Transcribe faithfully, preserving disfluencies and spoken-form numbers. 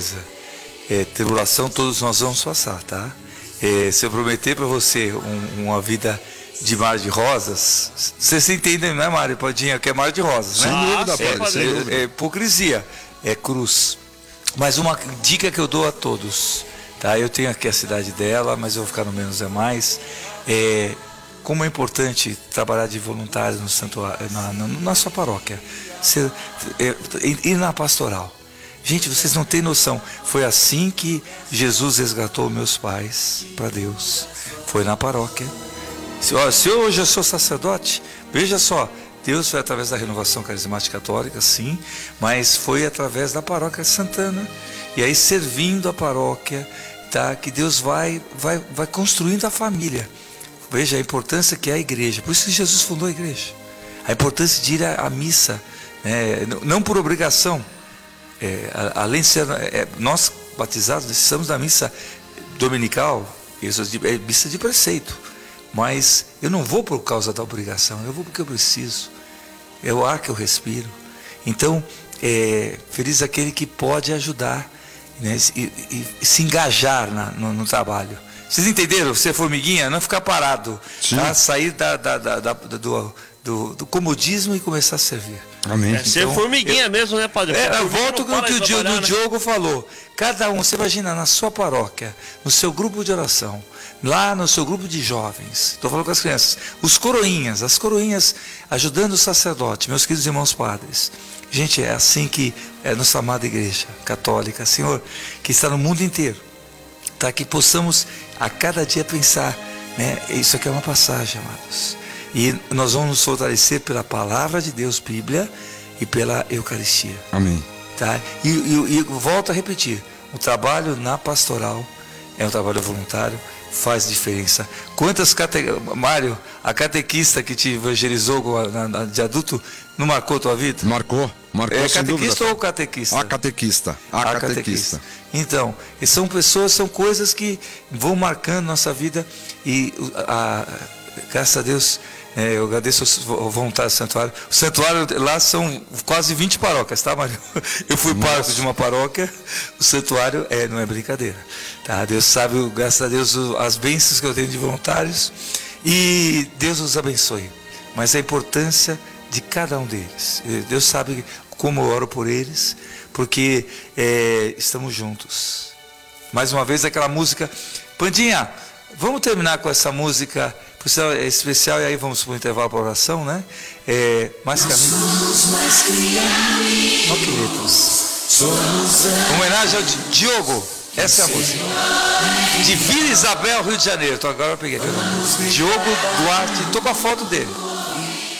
coisa, é, tribulação todos nós vamos passar, tá? É, se eu prometer para você um, uma vida de mar de rosas, você se entende, não é, Mário Padinha, que é mar de rosas, né? Sem dúvida, é, Padre, sem dúvida. É, é hipocrisia, é cruz. Mas uma dica que eu dou a todos, tá? Eu tenho aqui a cidade dela, mas eu vou ficar no Menos é Mais. É, como é importante trabalhar de voluntário no santuário, na, na, na sua paróquia, ser, é, ir na pastoral. Gente, vocês não têm noção. Foi assim que Jesus resgatou meus pais para Deus. Foi na paróquia. Se, ó, se hoje eu sou sacerdote, veja só, Deus foi através da renovação carismática católica, sim, mas foi através da paróquia Santana. E aí servindo a paróquia, tá, que Deus vai, vai, vai construindo a família. Veja a importância que é a igreja. Por isso que Jesus fundou a igreja. A importância de ir à, à missa, né, não por obrigação. É, além de ser, é, nós batizados estamos na missa dominical, isso é missa de preceito, mas eu não vou por causa da obrigação, eu vou porque eu preciso, é o ar que eu respiro. Então, é, feliz aquele que pode ajudar, né, e, e, e se engajar na, no, no trabalho. Vocês entenderam? Ser formiguinha, não ficar parado, tá? Sair da, da, da, da, do, do, do comodismo e começar a servir. Amém. É ser então, formiguinha eu, mesmo, né, Padre? É, eu volto com o que o Diogo, né? Diogo falou. Cada um, você imagina, na sua paróquia, no seu grupo de oração, lá no seu grupo de jovens, estou falando com as crianças, os coroinhas, as coroinhas ajudando o sacerdote, meus queridos irmãos padres. Gente, é assim que é nossa amada igreja católica, Senhor, que está no mundo inteiro, tá? Que possamos a cada dia pensar, né? Isso aqui é uma passagem, amados. E nós vamos nos fortalecer pela palavra de Deus, Bíblia, e pela Eucaristia. Amém. Tá? E, e, e volto a repetir, o trabalho na pastoral é um trabalho voluntário, faz diferença. Quantas cate... Mário, a catequista que te evangelizou na, na, de adulto, não marcou tua vida? Marcou, marcou. É sem catequista dúvida. ou catequista? A catequista. A, a catequista. catequista. Então, são pessoas, são coisas que vão marcando nossa vida e a, a, graças a Deus. É, eu agradeço o voluntário do santuário. O santuário lá são quase vinte paróquias, tá, Mário? Eu fui parte de uma paróquia. O santuário é, não é brincadeira, tá? Deus sabe, graças a Deus, as bênçãos que eu tenho de voluntários. E Deus os abençoe. Mas a importância de cada um deles. Deus sabe como eu oro por eles, porque é, estamos juntos. Mais uma vez, aquela música. Pandinha, vamos terminar com essa música é especial, e aí vamos para o intervalo para a oração, né? É, mais caminhos. Não, queridos. Homenagem ao Diogo. Essa é a música. De Vila Isabel, Rio de Janeiro. Então agora eu peguei. Diogo Duarte. Estou com a foto dele.